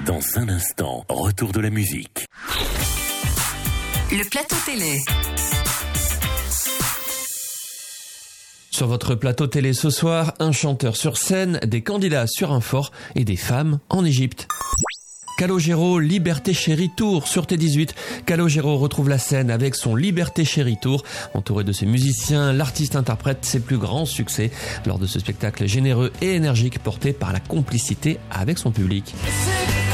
Dans un instant, retour de la musique. Le plateau télé. Sur votre plateau télé ce soir, un chanteur sur scène, des candidats sur un fort et des femmes en Égypte. Calogero, Liberté Chérie Tour sur T18. Calogero retrouve la scène avec son Liberté Chérie Tour. Entouré de ses musiciens, l'artiste interprète ses plus grands succès lors de ce spectacle généreux et énergique porté par la complicité avec son public.